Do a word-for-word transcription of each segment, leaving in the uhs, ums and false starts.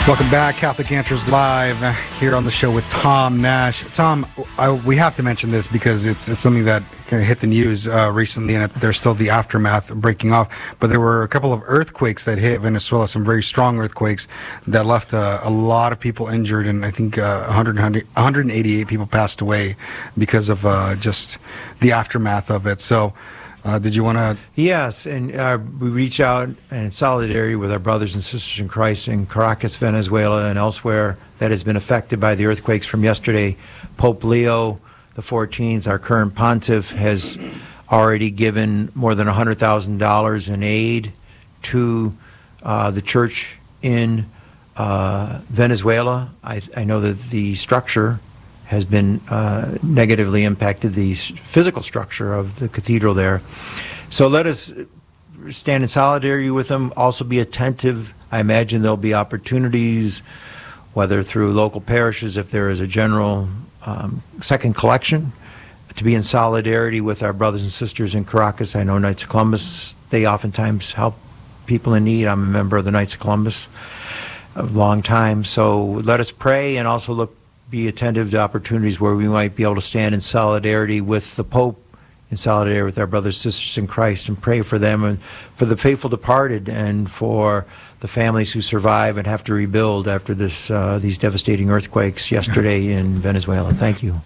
Welcome back, Catholic Answers Live, here on the show with Tom Nash. Tom, I, we have to mention this because it's it's something that kind of hit the news uh, recently, and it, there's still the aftermath breaking off. But there were a couple of earthquakes that hit Venezuela, some very strong earthquakes that left uh, a lot of people injured, and I think uh, one hundred, one hundred eighty-eight people passed away because of uh, just the aftermath of it. So. Uh, did you want to? Yes, and uh, we reach out in solidarity with our brothers and sisters in Christ in Caracas, Venezuela, and elsewhere that has been affected by the earthquakes from yesterday. Pope Leo the fourteenth, our current pontiff, has already given more than one hundred thousand dollars in aid to uh, the church in uh, Venezuela. I, I know that the structure has been uh, negatively impacted, the physical structure of the cathedral there. So let us stand in solidarity with them, also be attentive. I imagine there'll be opportunities, whether through local parishes, if there is a general um, second collection, to be in solidarity with our brothers and sisters in Caracas. I know Knights of Columbus, they oftentimes help people in need. I'm a member of the Knights of Columbus a long time. So let us pray and also look be attentive to opportunities where we might be able to stand in solidarity with the Pope, in solidarity with our brothers and sisters in Christ, and pray for them and for the faithful departed and for the families who survive and have to rebuild after this uh, these devastating earthquakes yesterday in Venezuela. Thank you.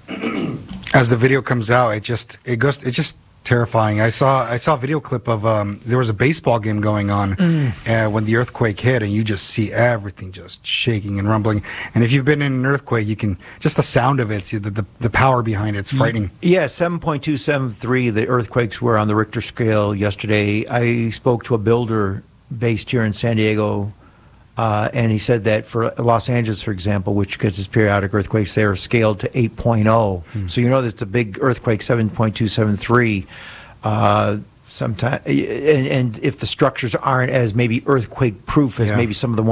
As the video comes out, it just it goes it just terrifying. I saw I saw a video clip of um, there was a baseball game going on mm. uh, when the earthquake hit, and you just see everything just shaking and rumbling. And if you've been in an earthquake, you can just the sound of it, see the the, the power behind it, it's frightening. Yeah, seven point two seven three. The earthquakes were on the Richter scale yesterday. I spoke to a builder based here in San Diego. Uh, and he said that for Los Angeles, for example, which gets its periodic earthquakes, they are scaled to eight point oh. Hmm. So you know that's a big earthquake, seven point two seven three. Uh, sometime, and, and if the structures aren't as maybe earthquake-proof as yeah. maybe some of the